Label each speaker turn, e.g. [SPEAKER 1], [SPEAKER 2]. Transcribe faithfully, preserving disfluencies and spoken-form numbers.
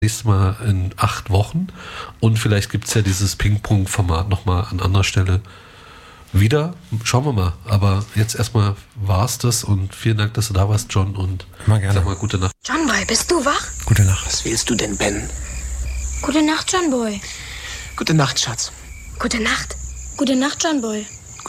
[SPEAKER 1] nächstes Mal in acht Wochen. Und vielleicht gibt es ja dieses Ping-Pong-Format nochmal an anderer Stelle wieder. Schauen wir mal. Aber jetzt erstmal war es das und vielen Dank, dass du da warst, John. Und
[SPEAKER 2] immer gerne.
[SPEAKER 1] Sag mal gute Nacht.
[SPEAKER 3] John Boy, bist du wach?
[SPEAKER 2] Gute Nacht.
[SPEAKER 4] Was willst du denn, Ben?
[SPEAKER 3] Gute Nacht, John Boy.
[SPEAKER 4] Gute Nacht, Schatz.
[SPEAKER 3] Gute Nacht. Gute Nacht, John Boy.